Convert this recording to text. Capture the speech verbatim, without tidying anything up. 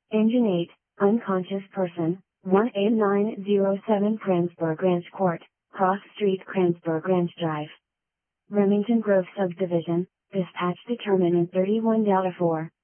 Engine eight, unconscious person, one A nine oh seven Kranzberg Ranch Court, Cross Street Kranzberg Ranch Drive. Remington Grove Subdivision, dispatch determinant thirty-one four.